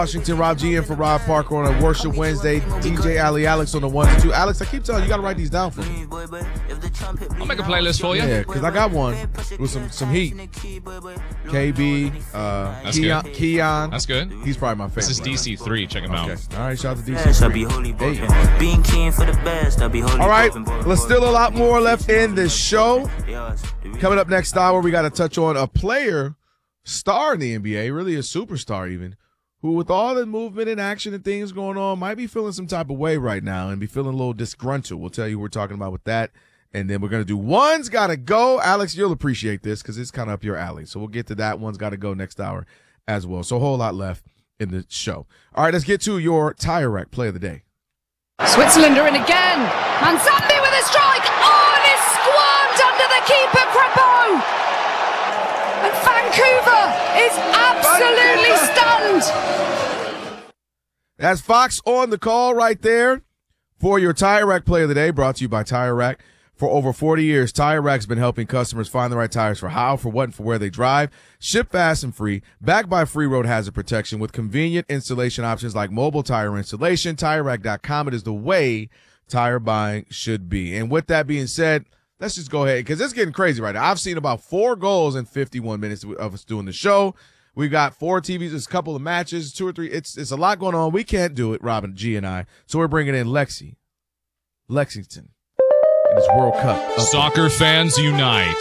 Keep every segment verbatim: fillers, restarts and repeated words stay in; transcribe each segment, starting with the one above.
Washington, Rob G in for Rob Parker on a Worship Wednesday. D J Ali Alex on the ones and two. Alex, I keep telling you, you got to write these down for me. I'll make a playlist for you. Yeah, because I got one with some, some heat. K B, uh, That's Keon, good. Keon. That's good. He's probably my favorite. This is D C three. Check him Okay. out. All right, shout out to D C three. Hey. Being keen for the best, I'll be holy. All right, let's still a lot more left in this show. Coming up next hour, we got to touch on a player, star in the N B A, really a superstar even, who with all the movement and action and things going on might be feeling some type of way right now and be feeling a little disgruntled. We'll tell you who we're talking about with that. And then we're going to do One's Gotta Go. Alex, you'll appreciate this because it's kind of up your alley. So we'll get to that. One's Gotta Go next hour as well. So a whole lot left in the show. All right, let's get to your Tire Rack play of the day. Switzerland are in again. Manzambi with a strike. Oh, and it's squirmed under the keeper, Crepeau. And Vancouver is absolutely stunned. That's Fox on the call right there for your Tire Rack play of the day, brought to you by Tire Rack. For over forty years, Tire Rack's been helping customers find the right tires for how, for what, and for where they drive. Ship fast and free, backed by free road hazard protection with convenient installation options like mobile tire installation. Tire Rack dot com. It is the way tire buying should be. And with that being said, let's just go ahead because it's getting crazy right now. I've seen about four goals in fifty-one minutes of us doing the show. We've got four T Vs, a couple of matches, two or three. It's it's a lot going on. We can't do it, Robin, G, and I. So we're bringing in Lexi, Lexington, in this World Cup. Soccer fans unite.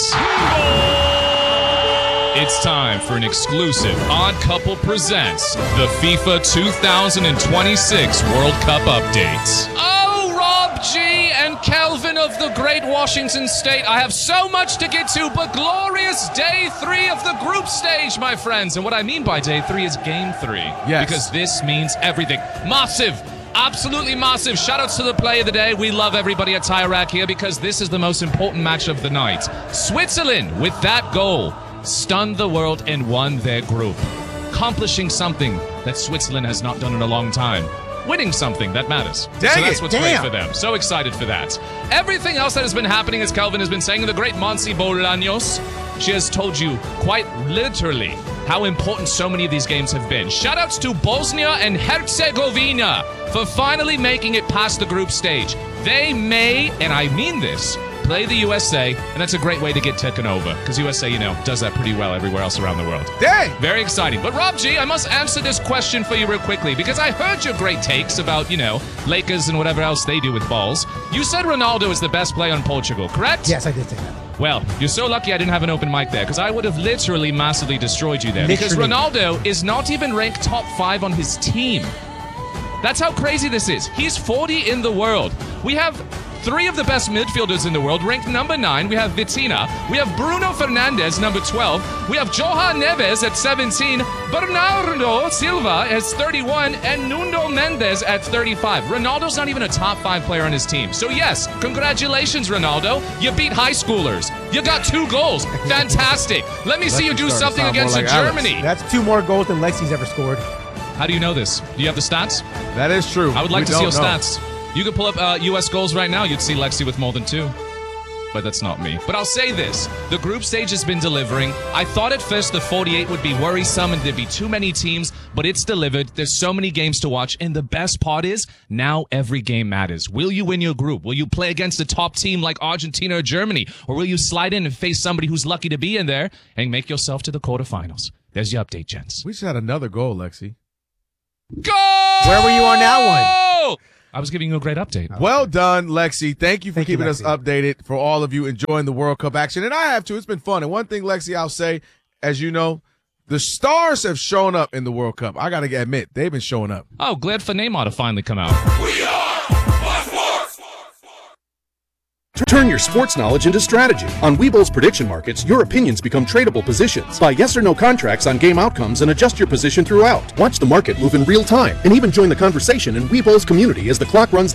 It's time for an exclusive Odd Couple Presents the FIFA two thousand twenty-six World Cup updates. Oh, Rob G and Kelvin of the great Washington State. I have so much to get to, but glorious day three of the group stage, my friends. And what I mean by day three is game three. Yes. Because this means everything. Massive. Absolutely massive. Shout-outs to the play of the day. We love everybody at Tire Rack here because this is the most important match of the night. Switzerland, with that goal, stunned the world and won their group, accomplishing something that Switzerland has not done in a long time. Winning something that matters. Dang so that's it, what's damn. great for them. So excited for that. Everything else that has been happening, as Kelvin has been saying, the great Monse Bolaños, she has told you quite literally how important so many of these games have been. Shout-outs to Bosnia and Herzegovina for finally making it past the group stage. They may, and I mean this, play the U S A, and that's a great way to get taken over, because U S A, you know, does that pretty well everywhere else around the world. Dang! Very exciting. But Rob G, I must answer this question for you real quickly, because I heard your great takes about, you know, Lakers and whatever else they do with balls. You said Ronaldo is the best player in Portugal, correct? Yes, I did say that. Well, you're so lucky I didn't have an open mic there, because I would have literally massively destroyed you there. Because Literally. Ronaldo is not even ranked top five on his team. That's how crazy this is. He's forty in the world. We have three of the best midfielders in the world, ranked number nine. We have Vitinha. We have Bruno Fernandes, number twelve. We have Johan Neves at seventeen. Bernardo Silva is thirty-one. And Nuno Mendes at thirty-five. Ronaldo's not even a top five player on his team. So yes, congratulations, Ronaldo. You beat high schoolers. You got two goals. Fantastic. Let me see you do starting to something sound more against like Alex. Germany. That's two more goals than Lexi's ever scored. How do you know this? Do you have the stats? That is true. I would like We to see your don't know. stats. You could pull up uh, U S goals right now. You'd see Lexi with more than two. But that's not me. But I'll say this. The group stage has been delivering. I thought at first the forty-eight would be worrisome and there'd be too many teams, but it's delivered. There's so many games to watch. And the best part is, now every game matters. Will you win your group? Will you play against a top team like Argentina or Germany? Or will you slide in and face somebody who's lucky to be in there and make yourself to the quarterfinals? There's your update, gents. We just had another goal, Lexi. Go! Where were you on that one? I was giving you a great update. Well done, Lexi. Thank you for Thank you, keeping us Lexi. updated, for all of you enjoying the World Cup action. And I have too. It's been fun. And one thing, Lexi, I'll say, as you know, the stars have shown up in the World Cup. I got to admit, they've been showing up. Oh, glad for Neymar to finally come out. We are Fox Sports! Turn your sports knowledge into strategy. On Webull's prediction markets, your opinions become tradable positions. Buy yes or no contracts on game outcomes and adjust your position throughout. Watch the market move in real time and even join the conversation in Webull's community as the clock runs down.